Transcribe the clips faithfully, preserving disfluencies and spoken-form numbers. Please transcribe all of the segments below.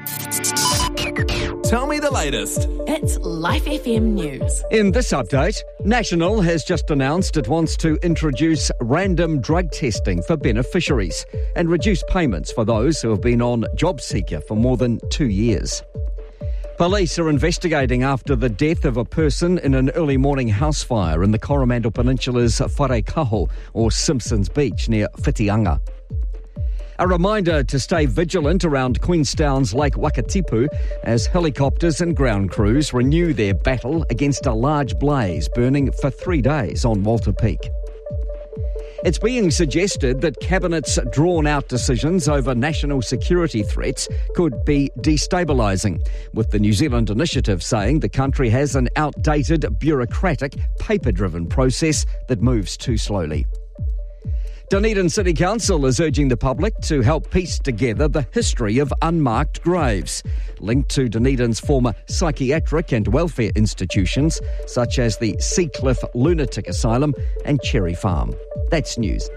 Tell me the latest. It's Life F M News. In this update, National has just announced it wants to introduce random drug testing for beneficiaries and reduce payments for those who have been on JobSeeker for more than two years. Police are investigating after the death of a person in an early morning house fire in the Coromandel Peninsula's Wharekaho or Simpsons Beach near Whitianga. A reminder to stay vigilant around Queenstown's Lake Wakatipu as helicopters and ground crews renew their battle against a large blaze burning for three days on Walter Peak. It's being suggested that Cabinet's drawn-out decisions over national security threats could be destabilising, with the New Zealand Initiative saying the country has an outdated, bureaucratic, paper-driven process that moves too slowly. Dunedin City Council is urging the public to help piece together the history of unmarked graves, linked to Dunedin's former psychiatric and welfare institutions, such as the Seacliff Lunatic Asylum and Cherry Farm. That's news.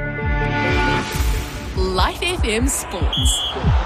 Life F M Sports.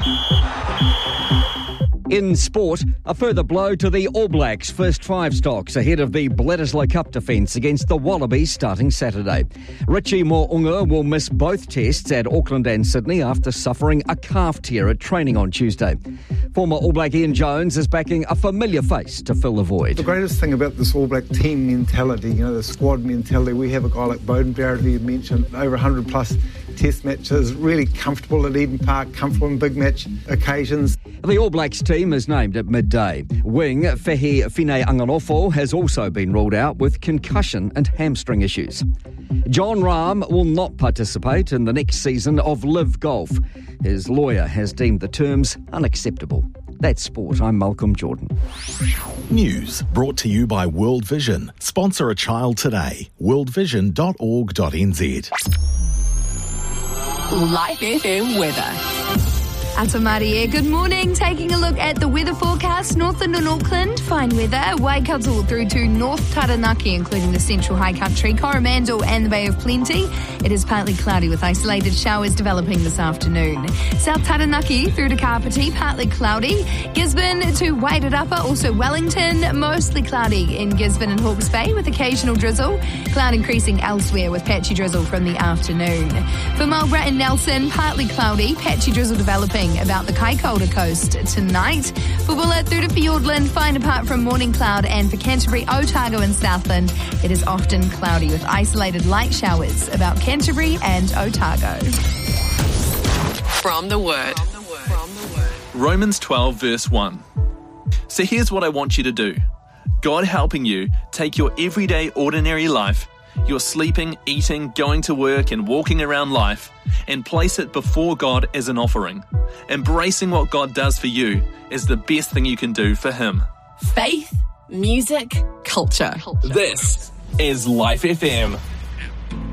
In sport, a further blow to the All Blacks' first five stocks ahead of the Bledisloe Cup defence against the Wallabies starting Saturday. Richie Mo'unga will miss both tests at Auckland and Sydney after suffering a calf tear at training on Tuesday. Former All Black Ian Jones is backing a familiar face to fill the void. The greatest thing about this All Black team mentality, you know, the squad mentality, we have a guy like Beauden Barrett, who you mentioned, over one hundred plus test matches, really comfortable at Eden Park, comfortable in big match occasions. The All Blacks team is named at midday. Wing Fehi Fine-Anganofo has also been ruled out with concussion and hamstring issues. John Rahm will not participate in the next season of Live Golf. His lawyer has deemed the terms unacceptable. That's sport. I'm Malcolm Jordan. News brought to you by World Vision. Sponsor a child today. world vision dot org dot n z. Life F M weather. Atamari here. Good morning. Taking a look at the weather forecast. Northland and Auckland, fine weather. Waikato through to North Taranaki, including the central high country, Coromandel and the Bay of Plenty. It is partly cloudy with isolated showers developing this afternoon. South Taranaki through to Kapiti, partly cloudy. Gisborne to Wairarapa, also Wellington, mostly cloudy in Gisborne and Hawke's Bay with occasional drizzle. Cloud increasing elsewhere with patchy drizzle from the afternoon. For Marlborough and Nelson, partly cloudy, patchy drizzle developing about the Kaikoura coast tonight. For Bulla through to Fiordland, fine apart from morning cloud, and for Canterbury, Otago and Southland, it is often cloudy with isolated light showers about Canterbury and Otago. From the Word. Romans twelve verse one. So here's what I want you to do. God helping you take your everyday ordinary life, your sleeping, eating, going to work and walking around life, and place it before God as an offering. Embracing what God does for you is the best thing you can do for Him. Faith, music, culture. This is Life F M.